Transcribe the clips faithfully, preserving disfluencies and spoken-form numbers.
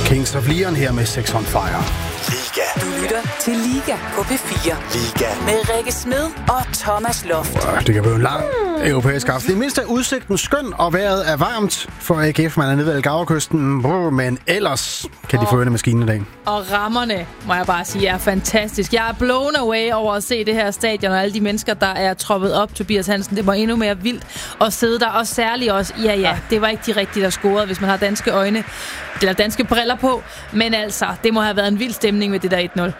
Kings of Leon her med Sex on Fire. Liga. Du lytter til Liga på P fire. Liga. Med Rikke Smed og Thomas Loft. Wow, det kan blive en lang europæisk aften. I mindst er udsigten skøn, og vejret er varmt for A G F. Man er nede ved Algarvekysten, men ellers kan de få ørende maskinen i dag. Og rammerne, må jeg bare sige, er fantastisk. Jeg er blown away over at se det her stadion og alle de mennesker, der er troppet op. Tobias Hansen, det var endnu mere vildt at sidde der. Og særligt også, ja ja, det var ikke de rigtige, der scorede, hvis man har danske øjne eller danske briller på. Men altså, det må have været en vild stemning med det der et nul.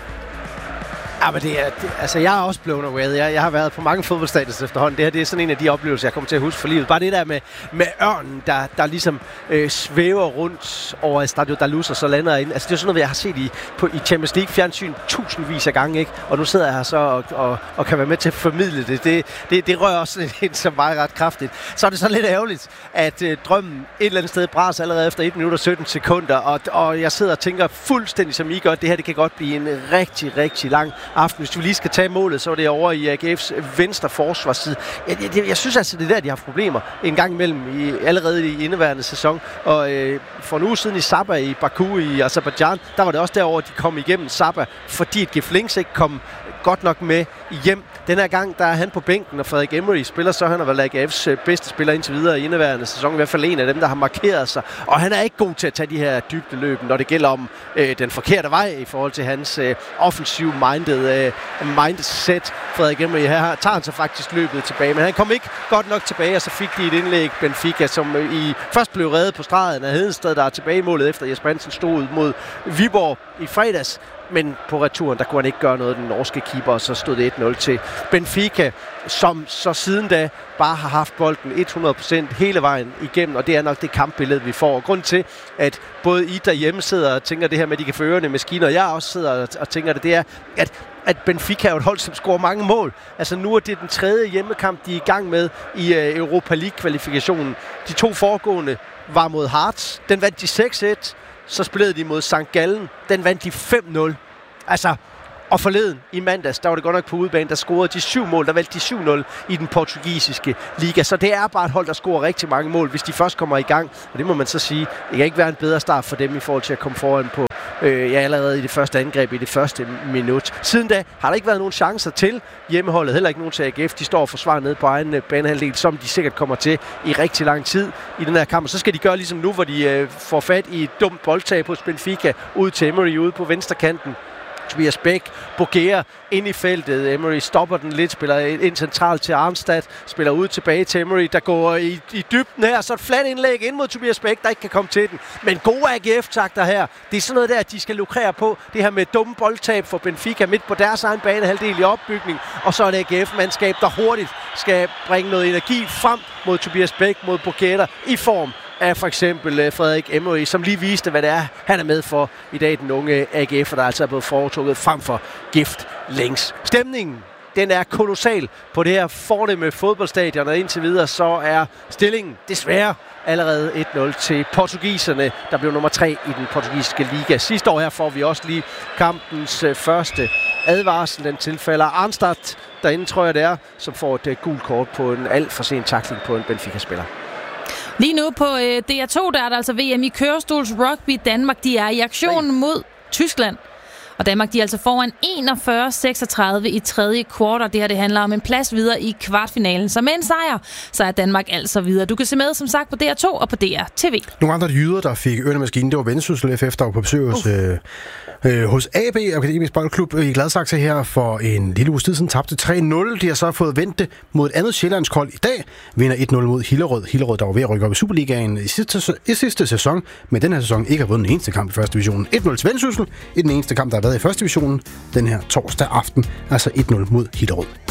Ja, men det er, det, altså jeg er også blown away. Jeg, jeg har været på mange fodboldstadions efterhånden. Det her, det er sådan en af de oplevelser, jeg kommer til at huske for livet. Bare det der med, med ørnen, der, der ligesom øh, svæver rundt over Estadio da Luz, og så lander ind. Altså det er sådan noget, jeg har set i, på, i Champions League fjernsyn tusindvis af gange, ikke? Og nu sidder jeg her så og, og, og kan være med til at formidle det. Det, det, det rører også ind så meget ret kraftigt. Så er det så lidt ærgerligt, at øh, drømmen et eller andet sted bræs allerede efter et minut og sytten sekunder. Og, og jeg sidder og tænker fuldstændig som I gør, det her det kan godt blive en rigtig, rigtig lang aften. Hvis vi lige skal tage målet, så er det over i A G F's venstre forsvarsside. Jeg, jeg, jeg synes altså, det er der, de har problemer en gang imellem, i, allerede i indeværende sæson. Og øh, for en uge siden i Sabah i Baku i Aserbajdsjan, der var det også derovre, de kom igennem Sabah, fordi et Gif Links ikke kom godt nok med hjem. Den her gang, der er han på bænken, og Frederik Emery spiller, så han har været A G F's bedste spiller indtil videre i indeværende sæson. I hvert fald en af dem, der har markeret sig. Og han er ikke god til at tage de her dybdeløb, når det gælder om øh, den forkerte vej i forhold til hans øh, offensive minded, øh, mindset. Frederik Emery her tager han så faktisk løbet tilbage, men han kom ikke godt nok tilbage, og så fik de et indlæg, Benfica, som øh, i først blev reddet på stregen af Hedensted, der er tilbage i målet efter Jesper Hansen stod ud mod Viborg i fredags. Men på returen, der kunne han ikke gøre noget, den norske keeper, og så stod det et nul til Benfica, som så siden da bare har haft bolden hundrede procent hele vejen igennem, og det er nok det kampbillede, vi får. Og grunden til, at både I derhjemme sidder og tænker det her med, at de kan få ørerne i maskiner, og jeg også sidder og tænker det, det er, at at Benfica er et hold, som scorer mange mål. Altså nu er det den tredje hjemmekamp, de er i gang med i uh, Europa League-kvalifikationen. De to foregående var mod Hearts. Den vandt de seks et. Så spillede de mod Sankt Gallen. Den vandt de fem nul. Altså, og forleden i mandags, der var det godt nok på udebane, der scorede de syv mål. Der valgte de syv nul i den portugisiske liga. Så det er bare et hold, der scorer rigtig mange mål, hvis de først kommer i gang. Og det må man så sige, det kan ikke være en bedre start for dem i forhold til at komme foran på øh, ja, allerede i det første angreb, i det første minut. Siden da har der ikke været nogen chancer til hjemmeholdet. Heller ikke nogen til A G F. De står og forsvarer nede på egen banehalvdel, som de sikkert kommer til i rigtig lang tid i den her kamp. Og så skal de gøre ligesom nu, hvor de øh, får fat i et dumt boldtab hos Benfica ud til Emery ude på venstre kanten. Tobias Bæk, Bogea ind i feltet. Emery stopper den lidt, spiller ind centralt til Arnstad, spiller ud tilbage til Emery, der går i, i dybden her, så et fladt indlæg ind mod Tobias Bæk, der ikke kan komme til den. Men gode A G F-takter her. Det er sådan noget der, de skal lukrere på. Det her med dumme boldtab for Benfica midt på deres egen banehalvdel i opbygning. Og så er det A G F-mandskab, der hurtigt skal bringe noget energi frem mod Tobias Bæk, mod Bogea i form af for eksempel Frederik Emery, som lige viste, hvad det er, han er med for i dag, den unge A G F, der altså er blevet foretrukket frem for Gift Links. Stemningen, den er kolossal på det her fornemme fodboldstadion, og indtil videre så er stillingen desværre allerede et nul til portugiserne, der blev nummer tre i den portugisiske liga. Sidste år her får vi også lige kampens første advarsel. Den tilfælder Arnstad, derinde tror jeg det er, som får et gult kort på en alt for sen tackling på en Benfica-spiller. Lige nu på øh, D R to, der er der altså V M i kørestols rugby. Danmark, de er i aktionen mod Tyskland. Og Danmark, de er altså foran enogfyrre seksogtredive i tredje kvartal. Det her, det handler om en plads videre i kvartfinalen. Så med en sejr, så er Danmark altså videre. Du kan se med, som sagt, på D R to og på D R T V. Nogle andre jyder, der fik ørerne maskinen, det var Vendsyssel F F, der var på besøg hos, øh, øh, hos A B, Akademisk Boldklub i Gladsaxe her for en lille uge tid siden. Tabte tre nul. De har så fået vendt det mod et andet sjællandsk hold i dag. Vinder et nul mod Hillerød. Hillerød, der var ved at rykke op i Superligaen i sidste, i sidste sæson, men den her sæson ikke har vundet den eneste kamp i første division. et nul til Vendsyssel i den eneste kamp, der har været i første divisionen den her torsdag aften. Altså et nul mod Hillerød.